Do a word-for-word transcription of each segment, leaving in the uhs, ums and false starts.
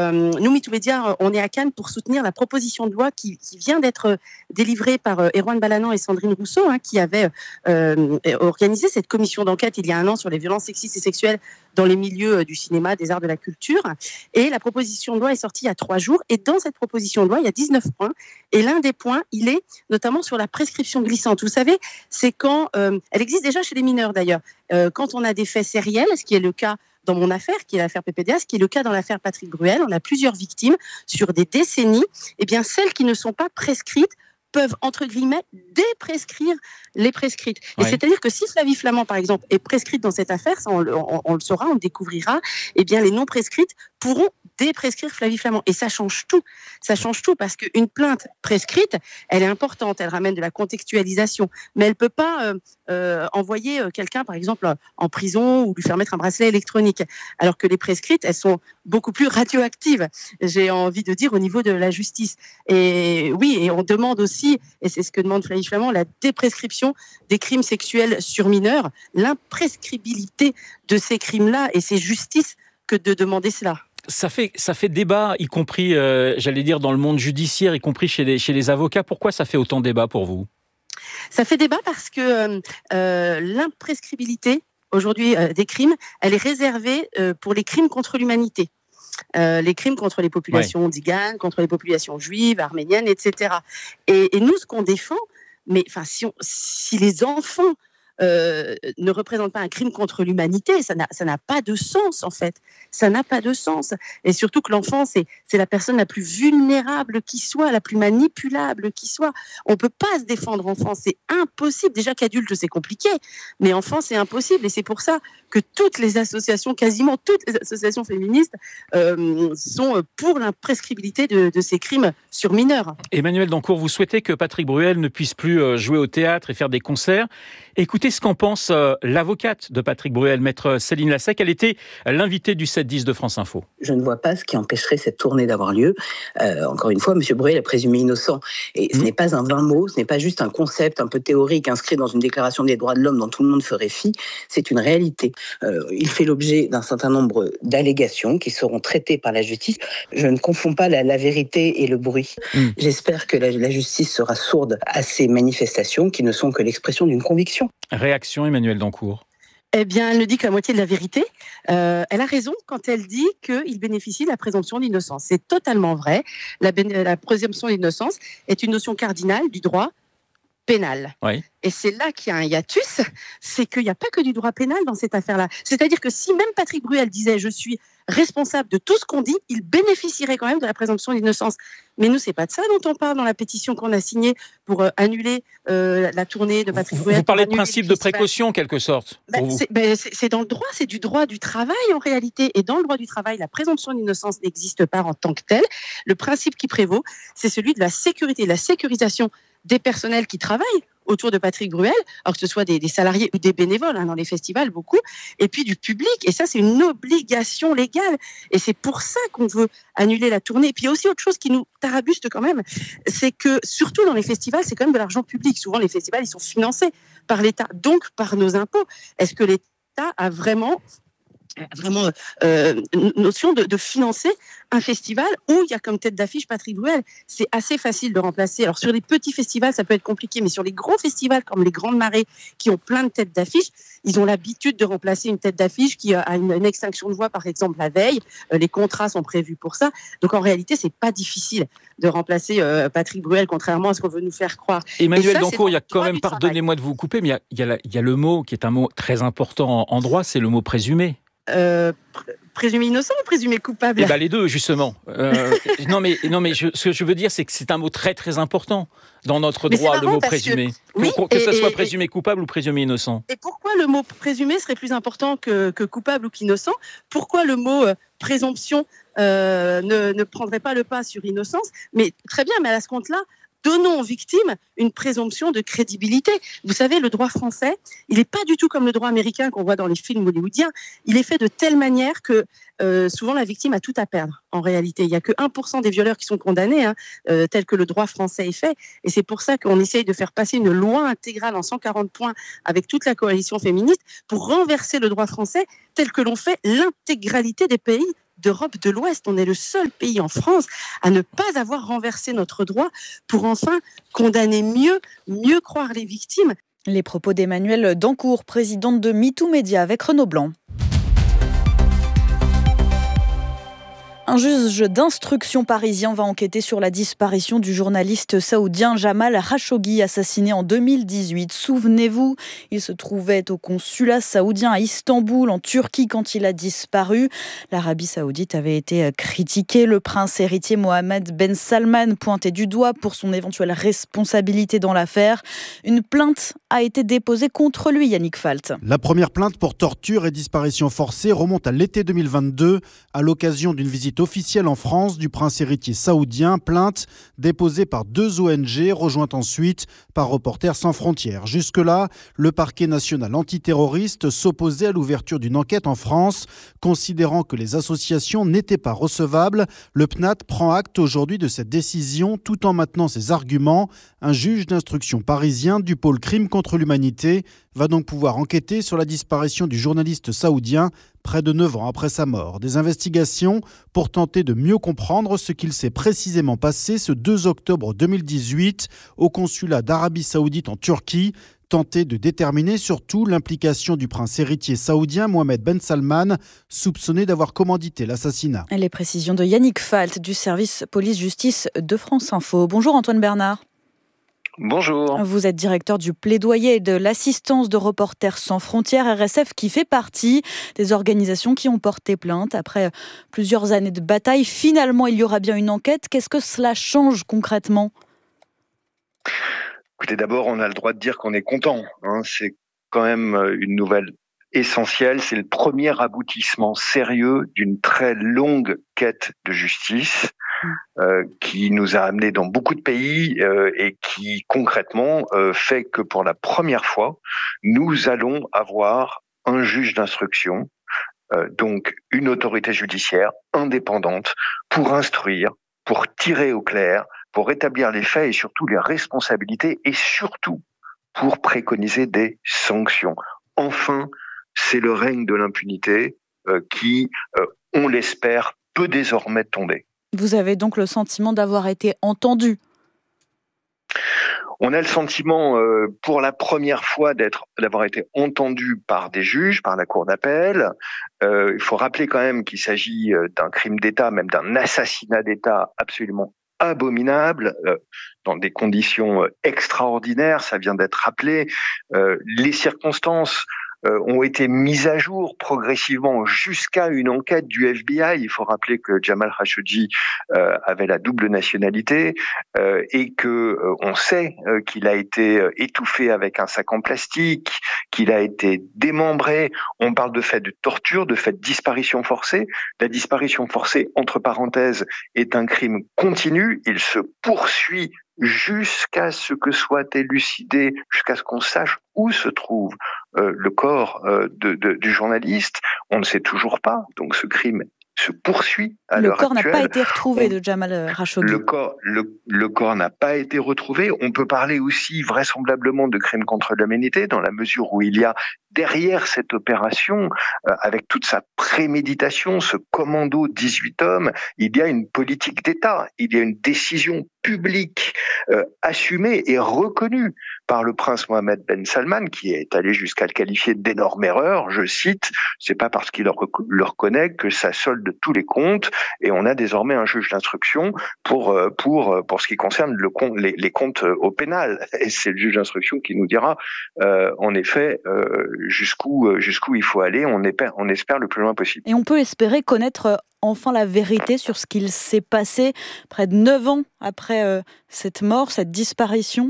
euh, nous, MeToo on est à Cannes pour soutenir la proposition de loi qui, qui vient d'être délivrée par euh, Erwan Balanan et Sandrine Rousseau, hein, qui avaient euh, organisé cette commission d'enquête il y a un an sur les violences sexistes et sexuelles dans les milieux du cinéma, des arts, de la culture. Et la proposition de loi est sortie il y a trois jours. Et dans cette proposition de loi, il y a dix-neuf points. Et l'un des points, il est notamment sur la prescription glissante. Vous savez, c'est quand, euh, elle existe déjà chez les mineurs d'ailleurs, euh, quand on a des faits sériels, ce qui est le cas dans mon affaire, qui est l'affaire P P D A, ce qui est le cas dans l'affaire Patrick Bruel, on a plusieurs victimes sur des décennies, et bien celles qui ne sont pas prescrites peuvent, entre guillemets, déprescrire les prescrites. Et ouais. C'est-à-dire que si Flavie Flament, par exemple, est prescrite dans cette affaire, ça on, on, on le saura, on le découvrira, et bien les non prescrites pourront déprescrire Flavie Flament. Et ça change tout. Ça change tout parce qu'une plainte prescrite, elle est importante, elle ramène de la contextualisation, mais elle ne peut pas euh, euh, envoyer quelqu'un, par exemple, en prison ou lui faire mettre un bracelet électronique. Alors que les prescrites, elles sont beaucoup plus radioactives, j'ai envie de dire, au niveau de la justice. Et oui, et on demande aussi, et c'est ce que demande Flavie Flament, la déprescription des crimes sexuels sur mineurs, l'imprescriptibilité de ces crimes-là, et c'est justice que de demander cela. Ça fait, ça fait débat, y compris, euh, j'allais dire, dans le monde judiciaire, y compris chez les, chez les avocats. Pourquoi ça fait autant débat pour vous ? Ça fait débat parce que euh, l'imprescriptibilité, aujourd'hui, euh, des crimes, elle est réservée euh, pour les crimes contre l'humanité. Euh, les crimes contre les populations ouais. tziganes, contre les populations juives, arméniennes, et cetera. Et, et nous, ce qu'on défend, mais enfin, si, on, si les enfants Euh, ne représente pas un crime contre l'humanité, ça n'a, ça n'a pas de sens en fait, ça n'a pas de sens, et surtout que l'enfant c'est, c'est la personne la plus vulnérable qui soit, la plus manipulable qui soit. On ne peut pas se défendre enfant, c'est impossible, déjà qu'adulte c'est compliqué, mais enfant c'est impossible, et c'est pour ça que toutes les associations, quasiment toutes les associations féministes euh, sont pour l'imprescriptibilité de, de ces crimes sur mineurs. Emmanuelle Dancourt, vous souhaitez que Patrick Bruel ne puisse plus jouer au théâtre et faire des concerts. Écoutez ce qu'en pense euh, l'avocate de Patrick Bruel, maître Céline Lassec. Elle était l'invitée du sept dix de France Info. Je ne vois pas ce qui empêcherait cette tournée d'avoir lieu. Euh, encore une fois, M. Bruel est présumé innocent. Et ce mmh. n'est pas un vain mot, ce n'est pas juste un concept un peu théorique inscrit dans une déclaration des droits de l'homme dont tout le monde ferait fi. C'est une réalité. Euh, il fait l'objet d'un certain nombre d'allégations qui seront traitées par la justice. Je ne confonds pas la, la vérité et le bruit. Mmh. J'espère que la, la justice sera sourde à ces manifestations qui ne sont que l'expression d'une conviction. Réaction, Emmanuelle Dancourt. Eh bien, elle ne dit que la moitié de la vérité. Euh, elle a raison quand elle dit qu'il bénéficie de la présomption d'innocence. C'est totalement vrai. La, la présomption d'innocence est une notion cardinale du droit pénal. Oui. Et c'est là qu'il y a un hiatus, c'est qu'il n'y a pas que du droit pénal dans cette affaire-là. C'est-à-dire que si même Patrick Bruel disait « je suis responsable de tout ce qu'on dit », il bénéficierait quand même de la présomption d'innocence. Mais nous, c'est pas de ça dont on parle dans la pétition qu'on a signée pour euh, annuler euh, la tournée de Patrick Bruel. Vous parlez de principe de précaution, en quelque sorte. Ben, c'est, ben, c'est, c'est dans le droit, c'est du droit du travail en réalité. Et dans le droit du travail, la présomption d'innocence n'existe pas en tant que telle. Le principe qui prévaut, c'est celui de la sécurité, de la sécurisation des personnels qui travaillent autour de Patrick Bruel, alors que ce soit des, des salariés ou des bénévoles, hein, dans les festivals, beaucoup, et puis du public. Et ça, c'est une obligation légale. Et c'est pour ça qu'on veut annuler la tournée. Et puis, il y a aussi autre chose qui nous tarabuste quand même, c'est que, surtout dans les festivals, c'est quand même de l'argent public. Souvent, les festivals, ils sont financés par l'État, donc par nos impôts. Est-ce que l'État a vraiment... vraiment euh, notion de, de financer un festival où il y a comme tête d'affiche Patrick Bruel. C'est assez facile de remplacer. Alors sur les petits festivals, ça peut être compliqué, mais sur les gros festivals comme les Grandes Marées, qui ont plein de têtes d'affiche, ils ont l'habitude de remplacer une tête d'affiche qui a une, une extinction de voix, par exemple, la veille. Euh, les contrats sont prévus pour ça. Donc en réalité, c'est pas difficile de remplacer euh, Patrick Bruel, contrairement à ce qu'on veut nous faire croire. Emmanuelle Dancourt, il y a quand même, pardonnez-moi de vous couper, mais il y a, il y a, la, il y a le mot qui est un mot très important en, en droit, c'est le mot présumé. Euh, pr- présumé innocent ou présumé coupable ? Eh ben les deux, justement. Euh, non, mais, non, mais je, ce que je veux dire, c'est que c'est un mot très, très important dans notre mais droit, le mot présumé. Que, oui, que, que et, ça soit et, présumé et, coupable ou présumé innocent. Et pourquoi le mot présumé serait plus important que, que coupable ou qu'innocent ? Pourquoi le mot euh, présomption euh, ne, ne prendrait pas le pas sur innocence ? Mais très bien, mais à ce compte-là, donnons aux victimes une présomption de crédibilité. Vous savez, le droit français, il n'est pas du tout comme le droit américain qu'on voit dans les films hollywoodiens. Il est fait de telle manière que euh, souvent la victime a tout à perdre. En réalité, il n'y a que un pour cent des violeurs qui sont condamnés, hein, euh, tel que le droit français est fait. Et c'est pour ça qu'on essaye de faire passer une loi intégrale en cent quarante points avec toute la coalition féministe pour renverser le droit français tel que l'ont fait l'intégralité des pays d'Europe de l'Ouest. On est le seul pays en France à ne pas avoir renversé notre droit pour enfin condamner mieux, mieux croire les victimes. Les propos d'Emmanuelle Dancourt, présidente de MeToo Média avec Renaud Blanc. Un juge d'instruction parisien va enquêter sur la disparition du journaliste saoudien Jamal Khashoggi, assassiné en deux mille dix-huit. Souvenez-vous, il se trouvait au consulat saoudien à Istanbul, en Turquie, quand il a disparu. L'Arabie saoudite avait été critiquée. Le prince héritier Mohammed Ben Salman pointé du doigt pour son éventuelle responsabilité dans l'affaire. Une plainte a été déposée contre lui, Yannick Falt. La première plainte pour torture et disparition forcée remonte à l'été deux mille vingt-deux, à l'occasion d'une visite officielle en France du prince héritier saoudien, plainte déposée par deux O N G, rejointe ensuite par Reporters sans frontières. Jusque-là, le parquet national antiterroriste s'opposait à l'ouverture d'une enquête en France, considérant que les associations n'étaient pas recevables. Le P N A T prend acte aujourd'hui de cette décision tout en maintenant ses arguments. Un juge d'instruction parisien du pôle crime contre l'humanité va donc pouvoir enquêter sur la disparition du journaliste saoudien près de neuf ans après sa mort. Des investigations pour tenter de mieux comprendre ce qu'il s'est précisément passé ce deux octobre deux mille dix-huit au consulat d'Arabie Saoudite en Turquie. Tenter de déterminer surtout l'implication du prince héritier saoudien Mohammed Ben Salman, soupçonné d'avoir commandité l'assassinat. Les précisions de Yannick Falt du service police-justice de France Info. Bonjour Antoine Bernard. Bonjour. Vous êtes directeur du plaidoyer et de l'assistance de Reporters sans frontières, R S F, qui fait partie des organisations qui ont porté plainte. Après plusieurs années de bataille, finalement, il y aura bien une enquête. Qu'est-ce que cela change concrètement ? Écoutez, d'abord, on a le droit de dire qu'on est content. Hein. C'est quand même une nouvelle essentielle. C'est le premier aboutissement sérieux d'une très longue quête de justice. Euh, qui nous a amenés dans beaucoup de pays euh, et qui concrètement euh, fait que pour la première fois, nous allons avoir un juge d'instruction, euh, donc une autorité judiciaire indépendante pour instruire, pour tirer au clair, pour établir les faits et surtout les responsabilités et surtout pour préconiser des sanctions. Enfin, c'est le règne de l'impunité euh, qui, euh, on l'espère, peut désormais tomber. Vous avez donc le sentiment d'avoir été entendu ? On a le sentiment, euh, pour la première fois, d'être, d'avoir été entendu par des juges, par la cour d'appel. Euh, il faut rappeler quand même qu'il s'agit d'un crime d'État, même d'un assassinat d'État absolument abominable, euh, dans des conditions extraordinaires, ça vient d'être rappelé. Euh, les circonstances Euh, ont été mises à jour progressivement jusqu'à une enquête du F B I. Il faut rappeler que Jamal Khashoggi euh, avait la double nationalité euh, et que euh, on sait euh, qu'il a été euh, étouffé avec un sac en plastique, qu'il a été démembré. On parle de fait de torture, de fait de disparition forcée. La disparition forcée, entre parenthèses, est un crime continu. Il se poursuit jusqu'à ce que soit élucidé, jusqu'à ce qu'on sache où se trouve euh, le corps euh, de, de, du journaliste. On ne sait toujours pas, donc ce crime se poursuit à le l'heure actuelle. Le corps n'a pas été retrouvé On, de Jamal Khashoggi. Le corps, le, le corps n'a pas été retrouvé. On peut parler aussi vraisemblablement de crime contre l'humanité dans la mesure où il y a derrière cette opération, euh, avec toute sa préméditation, ce commando dix-huit hommes, il y a une politique d'État, il y a une décision publique euh, assumée et reconnue par le prince Mohammed Ben Salman, qui est allé jusqu'à le qualifier d'énorme erreur. Je cite, c'est pas parce qu'il le reconnaît que ça solde tous les comptes, et on a désormais un juge d'instruction pour pour pour ce qui concerne le les, les comptes au pénal. Et c'est le juge d'instruction qui nous dira, euh, en effet, euh, jusqu'où jusqu'où il faut aller. On espère on espère le plus loin possible. Et on peut espérer connaître enfin la vérité sur ce qu'il s'est passé près de neuf ans après euh, cette mort, cette disparition.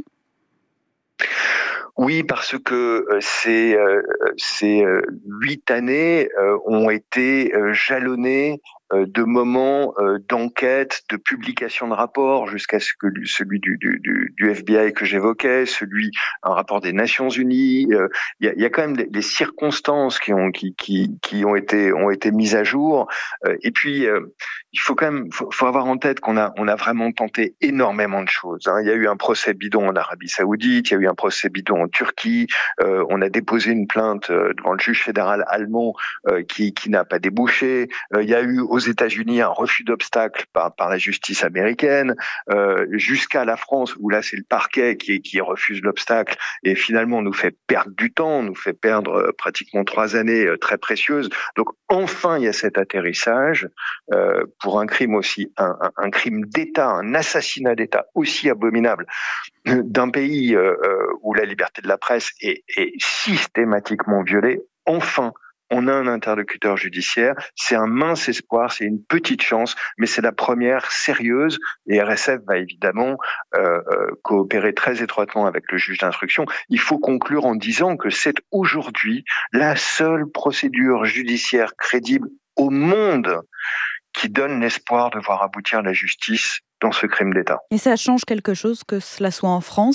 Oui, parce que euh, ces, euh, ces euh, huit années euh, ont été euh, jalonnées euh, de moments euh, d'enquête, de publication de rapports, jusqu'à ce que celui du, du, du, du F B I que j'évoquais, celui un rapport des Nations Unies. Il euh, y, a, y a quand même des, des circonstances qui ont qui, qui, qui ont été ont été mises à jour. Euh, et puis euh, il faut quand même, faut, faut avoir en tête qu'on a, on a vraiment tenté énormément de choses. Hein. Il y a eu un procès bidon en Arabie Saoudite, il y a eu un procès bidon en Turquie. Euh, on a déposé une plainte devant le juge fédéral allemand euh, qui, qui n'a pas débouché. Euh, il y a eu aux États-Unis un refus d'obstacle par, par la justice américaine, euh, jusqu'à la France où là c'est le parquet qui, qui refuse l'obstacle et finalement nous fait perdre du temps, nous fait perdre euh, pratiquement trois années euh, très précieuses. Donc enfin il y a cet atterrissage euh, pour un crime aussi, un, un, un crime d'État, un assassinat d'État aussi abominable d'un pays euh, où la liberté de la presse est, est systématiquement violée. Enfin, on a un interlocuteur judiciaire, c'est un mince espoir, c'est une petite chance, mais c'est la première sérieuse, et R S F va évidemment euh, euh, coopérer très étroitement avec le juge d'instruction. Il faut conclure en disant que c'est aujourd'hui la seule procédure judiciaire crédible au monde qui donne l'espoir de voir aboutir la justice dans ce crime d'État. Et ça change quelque chose que cela soit en France ?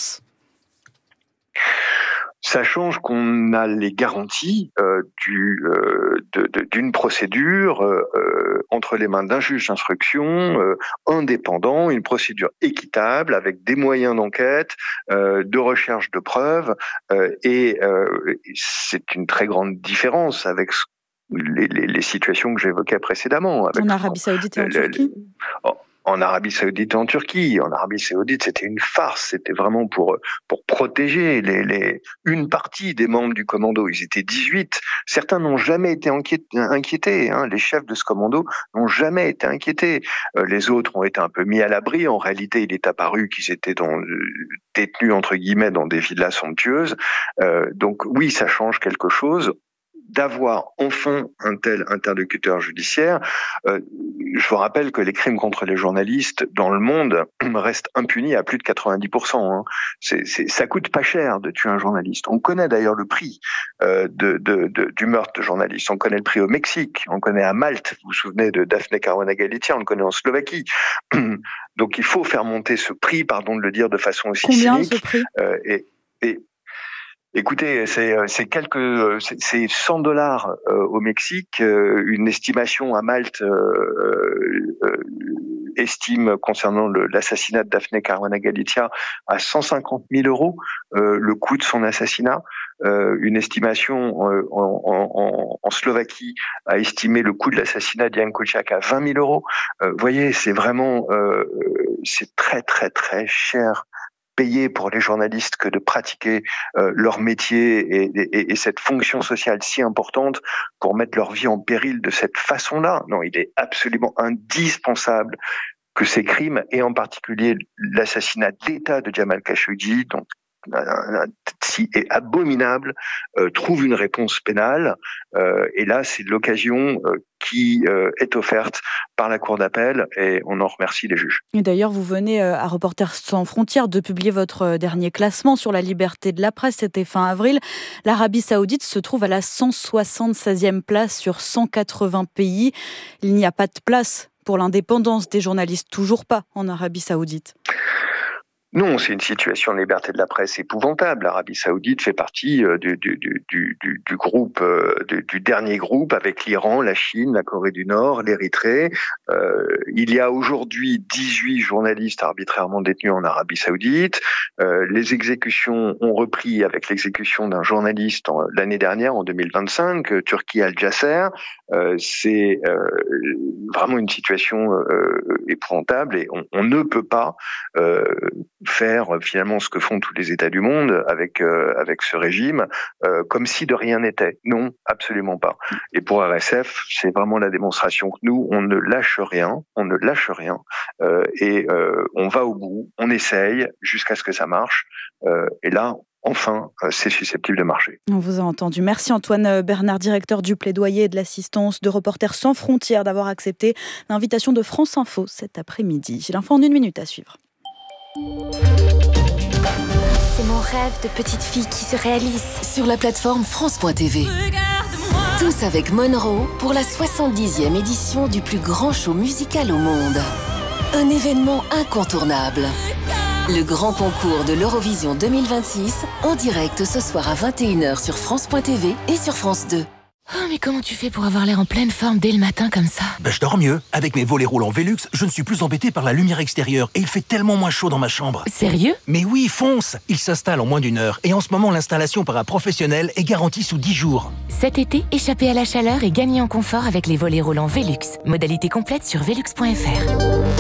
Ça change qu'on a les garanties euh, du, euh, de, de, d'une procédure euh, entre les mains d'un juge d'instruction euh, indépendant, une procédure équitable avec des moyens d'enquête, euh, de recherche de preuves, euh, et euh, c'est une très grande différence avec ce, les, les, les situations que j'évoquais précédemment. Avec en Arabie Saoudite et en le, Turquie le, oh, En Arabie Saoudite et en Turquie. En Arabie Saoudite, c'était une farce. C'était vraiment pour pour protéger les, les une partie des membres du commando. Ils étaient dix-huit. Certains n'ont jamais été inquiétés. Hein. Les chefs de ce commando n'ont jamais été inquiétés. Euh, les autres ont été un peu mis à l'abri. En réalité, il est apparu qu'ils étaient dans, détenus entre guillemets dans des villas somptueuses. Euh, donc oui, ça change quelque chose. D'avoir enfin un tel interlocuteur judiciaire. Euh, je vous rappelle que les crimes contre les journalistes dans le monde restent impunis à plus de quatre-vingt-dix pour cent. Hein. C'est, c'est, ça coûte pas cher de tuer un journaliste. On connaît d'ailleurs le prix euh, de, de, de, du meurtre de journalistes. On connaît le prix au Mexique, on connaît à Malte, vous vous souvenez de Daphne Caruana Galizia, on le connaît en Slovaquie. Donc il faut faire monter ce prix, pardon de le dire de façon aussi Combien cynique. Ce prix euh, et, et Écoutez, c'est, c'est quelques, c'est, c'est cent dollars euh, au Mexique, euh, une estimation à Malte euh, euh, estime concernant le, l'assassinat de Daphne Caruana Galizia à cent cinquante mille euros euh, le coût de son assassinat. Euh, une estimation euh, en, en, en Slovaquie a estimé le coût de l'assassinat d'Jan Kuciak à vingt mille euros. Euh, vous voyez, c'est vraiment, euh, c'est très très très cher. Payer pour les journalistes que de pratiquer euh, leur métier et, et, et cette fonction sociale si importante pour mettre leur vie en péril de cette façon-là. Non, il est absolument indispensable que ces crimes, et en particulier l'assassinat d'État de Jamal Khashoggi, donc si est abominable, euh, trouve une réponse pénale. Euh, et là, c'est l'occasion euh, qui euh, est offerte par la Cour d'appel, et on en remercie les juges. Et d'ailleurs, vous venez à Reporters sans frontières de publier votre dernier classement sur la liberté de la presse. C'était fin avril. L'Arabie Saoudite se trouve à la cent soixante-seizième place sur cent quatre-vingts pays. Il n'y a pas de place pour l'indépendance des journalistes, toujours pas en Arabie Saoudite. Non, c'est une situation de liberté de la presse épouvantable. L'Arabie Saoudite fait partie euh, du, du, du, du, du groupe, euh, du, du dernier groupe avec l'Iran, la Chine, la Corée du Nord, l'Érythrée. Euh, il y a aujourd'hui dix-huit journalistes arbitrairement détenus en Arabie Saoudite. Euh, les exécutions ont repris avec l'exécution d'un journaliste en, l'année dernière, en deux mille vingt-cinq, euh, Turki Al Jaser. Euh, c'est euh, vraiment une situation euh, épouvantable, et on, on ne peut pas euh, faire finalement ce que font tous les États du monde avec euh, avec ce régime, euh, comme si de rien n'était. Non, absolument pas. Et pour R S F, c'est vraiment la démonstration que nous, on ne lâche rien, on ne lâche rien, euh, et euh, on va au bout, on essaye jusqu'à ce que ça marche. Euh, et là, enfin, c'est susceptible de marcher. On vous a entendu. Merci Antoine Bernard, directeur du plaidoyer et de l'assistance de Reporters sans frontières, d'avoir accepté l'invitation de France Info cet après-midi. L'info en une minute à suivre. C'est mon rêve de petite fille qui se réalise. Sur la plateforme France point T V. Tous avec Monroe pour la soixante-dixième édition du plus grand show musical au monde. Un événement incontournable. Le grand concours de l'Eurovision deux mille vingt-six, en direct ce soir à vingt et une heures sur France point T V et sur France deux. Oh, mais comment tu fais pour avoir l'air en pleine forme dès le matin comme ça? Ben, je dors mieux. Avec mes volets roulants Velux, je ne suis plus embêté par la lumière extérieure et il fait tellement moins chaud dans ma chambre. Sérieux? Mais oui, fonce! Il s'installe en moins d'une heure et en ce moment, l'installation par un professionnel est garantie sous dix jours. Cet été, échappez à la chaleur et gagnez en confort avec les volets roulants Velux. Modalité complète sur velux point f r.